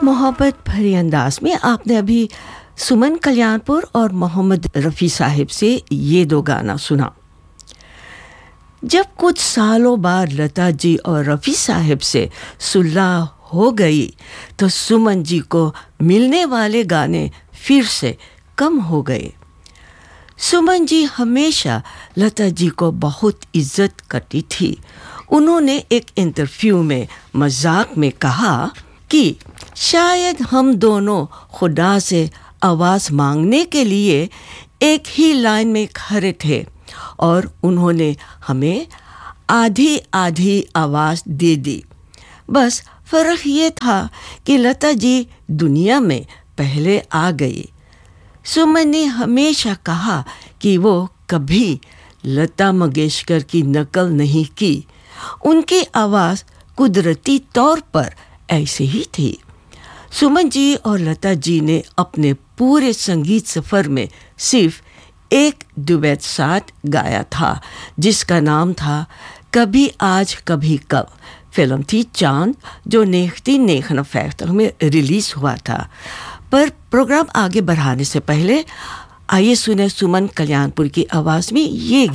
मोहब्बत भरी अंदाज में आपने अभी सुमन कल्याणपुर और मोहम्मद रफ़ी साहिब से ये दो गाना सुना। जब कुछ सालों बाद लता जी और रफ़ी साहिब से सुलह हो गई तो सुमन जी को मिलने वाले गाने फिर से कम हो गए। सुमन जी हमेशा लता जी को बहुत इज्जत करती थी। उन्होंने एक इंटरव्यू में मजाक में कहा कि शायद हम दोनों खुदा से आवाज़ मांगने के लिए एक ही लाइन में खड़े थे और उन्होंने हमें आधी आधी आवाज़ दे दी। बस फ़र्क ये था कि लता जी दुनिया में पहले आ गई। सुमन ने हमेशा कहा कि वो कभी लता मंगेशकर की नकल नहीं की। उनकी आवाज़ कुदरती तौर पर ऐसे ही थी। सुमन जी और लता जी ने अपने पूरे संगीत सफ़र में सिर्फ एक डुएट साथ गाया था, जिसका नाम था कभी आज कभी कल। फिल्म थी चांद, जो 1959 में रिलीज़ हुआ था। पर प्रोग्राम आगे बढ़ाने से पहले आइए सुने सुमन कल्याणपुर की आवाज़ में ये